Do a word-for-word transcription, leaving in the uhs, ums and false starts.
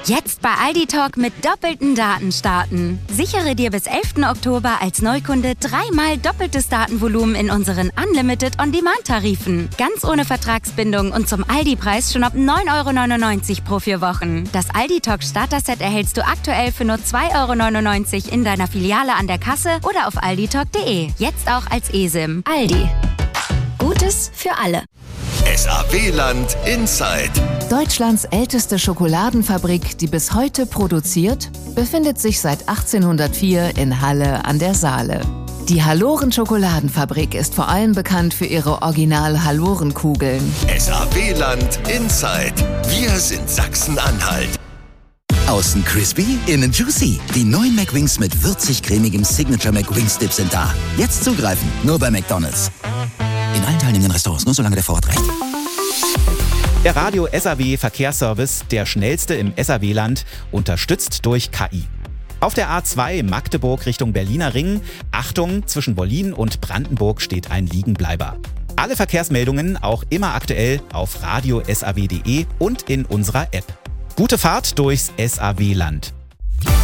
Jetzt bei Aldi Talk mit doppelten Daten starten. Sichere dir bis elften Oktober als Neukunde dreimal doppeltes Datenvolumen in unseren Unlimited On-Demand-Tarifen. Ganz ohne Vertragsbindung und zum Aldi-Preis schon ab neun Euro neunundneunzig pro vier Wochen. Das Aldi Talk Starter-Set erhältst du aktuell für nur zwei Euro neunundneunzig in deiner Filiale an der Kasse oder auf alditalk punkt de. Jetzt auch als eSIM. Aldi. Gutes für alle. S A W-Land Inside. Deutschlands älteste Schokoladenfabrik, die bis heute produziert, befindet sich seit achtzehnhundertvier in Halle an der Saale. Die Halloren-Schokoladenfabrik ist vor allem bekannt für ihre Original-Halloren-Kugeln. S A W-Land Inside. Wir sind Sachsen-Anhalt. Außen crispy, innen juicy. Die neuen McWings mit würzig-cremigem Signature McWings Dip sind da. Jetzt zugreifen, nur bei McDonald's. In allen teilnehmenden Restaurants, nur solange der Vorrat reicht. Der Radio S A W Verkehrsservice, der schnellste im S A W-Land, unterstützt durch K I. Auf der A zwei Magdeburg Richtung Berliner Ring, Achtung, zwischen Wollin und Brandenburg steht ein Liegenbleiber. Alle Verkehrsmeldungen auch immer aktuell auf radio punkt s a w punkt de und in unserer App. Gute Fahrt durchs S A W-Land.